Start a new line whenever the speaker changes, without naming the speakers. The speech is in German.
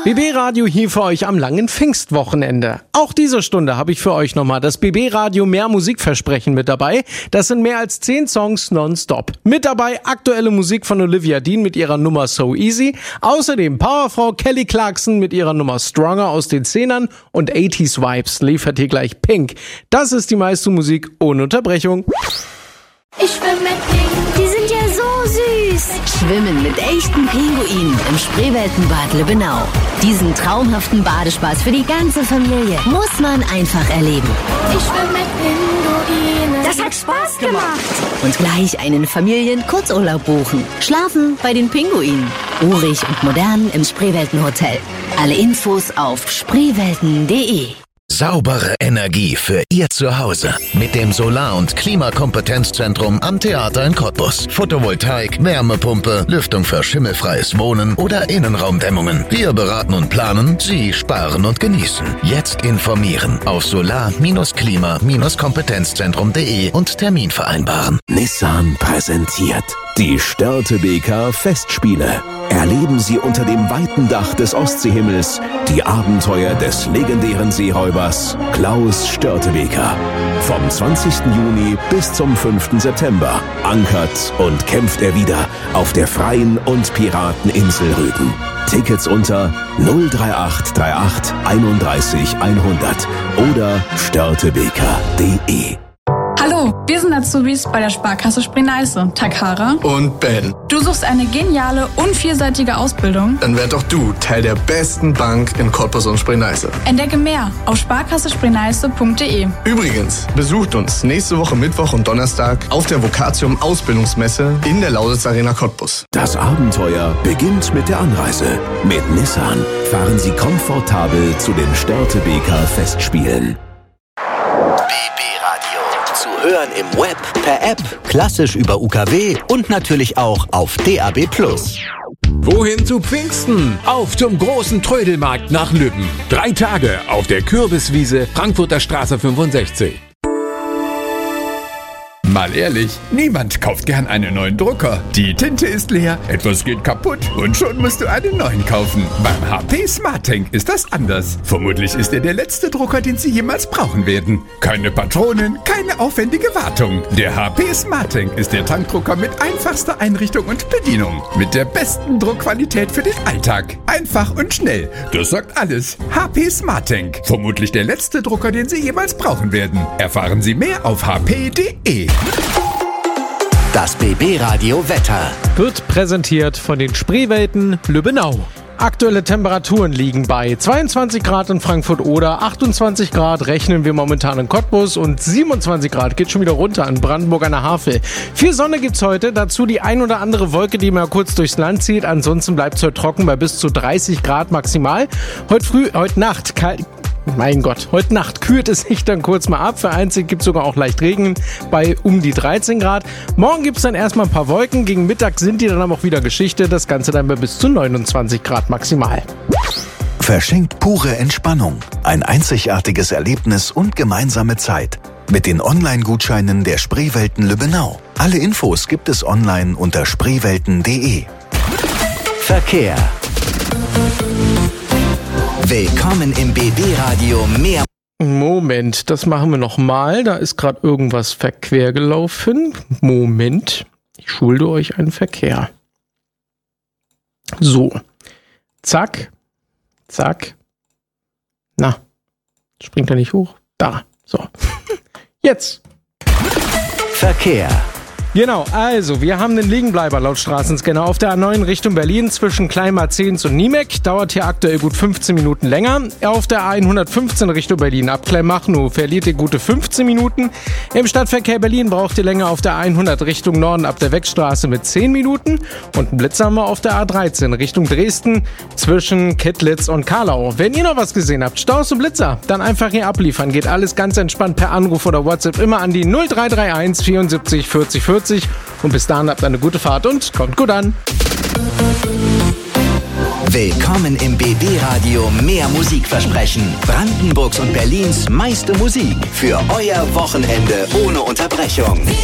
BB Radio hier für euch am langen Pfingstwochenende. Auch diese Stunde habe ich für euch nochmal das BB Radio mehr Musikversprechen mit dabei. Das sind mehr als 10 Songs nonstop. Mit dabei aktuelle Musik von Olivia Dean mit ihrer Nummer So Easy. Außerdem Powerfrau Kelly Clarkson mit ihrer Nummer Stronger aus den 10ern und 80s Vibes liefert hier gleich Pink. Das ist die meiste Musik ohne Unterbrechung.
Ich schwimme mit Pink.
Die sind ja so süß. Schwimmen mit echten Pinguinen im Spreeweltenbad Lübbenau. Diesen traumhaften Badespaß für die ganze Familie muss man einfach erleben.
Ich schwimme mit Pinguinen.
Das hat Spaß gemacht. Und gleich einen Familien-Kurzurlaub buchen. Schlafen bei den Pinguinen. Urig und modern im Spreeweltenhotel. Alle Infos auf spreewelten.de.
Saubere Energie für Ihr Zuhause mit dem Solar- und Klimakompetenzzentrum am Theater in Cottbus. Photovoltaik, Wärmepumpe, Lüftung für schimmelfreies Wohnen oder Innenraumdämmungen. Wir beraten und planen, Sie sparen und genießen. Jetzt informieren auf solar-klima-kompetenzzentrum.de und Termin vereinbaren.
Nissan präsentiert die Störtebeker Festspiele. Erleben Sie unter dem weiten Dach des Ostseehimmels die Abenteuer des legendären Seeräubers Klaus Störtebeker. Vom 20. Juni bis zum 5. September ankert und kämpft er wieder auf der freien und Pirateninsel Rügen. Tickets unter 03838 31 100 oder störtebeker.de.
Hallo, wir sind Azubis bei der Sparkasse Spree-Neiße, Takara
und Ben.
Du suchst eine geniale und vielseitige Ausbildung?
Dann werd doch du Teil der besten Bank in Cottbus und Spree-Neiße.
Entdecke mehr auf sparkassespree-neiße.de.
Übrigens, besucht uns nächste Woche Mittwoch und Donnerstag auf der Vocatium Ausbildungsmesse in der Lausitz Arena Cottbus.
Das Abenteuer beginnt mit der Anreise. Mit Nissan fahren Sie komfortabel zu den Störtebeker Festspielen.
Zu hören im Web, per App, klassisch über UKW und natürlich auch auf DAB+.
Wohin zu Pfingsten? Auf zum großen Trödelmarkt nach Lübben. 3 Tage auf der Kürbiswiese, Frankfurter Straße 65. Mal ehrlich, niemand kauft gern einen neuen Drucker. Die Tinte ist leer, etwas geht kaputt und schon musst du einen neuen kaufen. Beim HP SmartTank ist das anders. Vermutlich ist er der letzte Drucker, den Sie jemals brauchen werden. Keine Patronen, keine aufwendige Wartung. Der HP SmartTank ist der Tankdrucker mit einfachster Einrichtung und Bedienung. Mit der besten Druckqualität für den Alltag. Einfach und schnell. Das sagt alles. HP SmartTank. Vermutlich der letzte Drucker, den Sie jemals brauchen werden. Erfahren Sie mehr auf hp.de.
Das BB Radio Wetter
wird präsentiert von den Spreewelten Lübbenau. Aktuelle Temperaturen liegen bei 22 Grad in Frankfurt-Oder, 28 Grad rechnen wir momentan in Cottbus und 27 Grad geht schon wieder runter in Brandenburg an der Havel. Viel Sonne gibt's heute, dazu die ein oder andere Wolke, die mal kurz durchs Land zieht. Ansonsten bleibt's heute trocken bei bis zu 30 Grad maximal. Heute Nacht kühlt es sich dann kurz mal ab. Vereinzelt gibt es sogar auch leicht Regen bei um die 13 Grad. Morgen gibt es dann erstmal ein paar Wolken. Gegen Mittag sind die dann aber auch wieder Geschichte. Das Ganze dann bei bis zu 29 Grad maximal.
verschenkt pure Entspannung, ein einzigartiges Erlebnis und gemeinsame Zeit. Mit den Online-Gutscheinen der Spreewelten Lübbenau. Alle Infos gibt es online unter spreewelten.de. Verkehr. Willkommen im BB-Radio mehr.
Moment, das machen wir nochmal. Da ist gerade irgendwas verquer gelaufen. Moment, ich schulde euch einen Verkehr. So, zack, zack. Na, springt er nicht hoch? Da, so. Jetzt.
Verkehr.
Genau, also wir haben den Liegenbleiber laut Straßenscanner auf der A9 Richtung Berlin zwischen Kleinmarzens und Niemek. Dauert hier aktuell gut 15 Minuten länger. Auf der A115 Richtung Berlin ab Kleinmachnow verliert ihr gute 15 Minuten. Im Stadtverkehr Berlin braucht ihr länger auf der A100 Richtung Norden ab der Weckstraße mit 10 Minuten. Und einen Blitz haben wir auf der A13 Richtung Dresden zwischen Kittlitz und Karlau. Wenn ihr noch was gesehen habt, Staus und Blitzer, dann einfach hier abliefern. Geht alles ganz entspannt per Anruf oder WhatsApp immer an die 0331 74 40 40. Und bis dahin habt eine gute Fahrt und kommt gut an.
Willkommen im BB-Radio mehr Musikversprechen. Brandenburgs und Berlins meiste Musik für euer Wochenende ohne Unterbrechung.